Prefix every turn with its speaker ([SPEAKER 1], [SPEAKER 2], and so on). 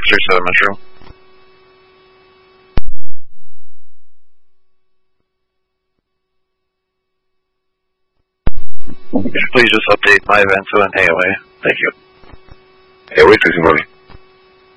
[SPEAKER 1] 37 Metro. Please just update my event to an AOA. Thank you.
[SPEAKER 2] AOA 1340.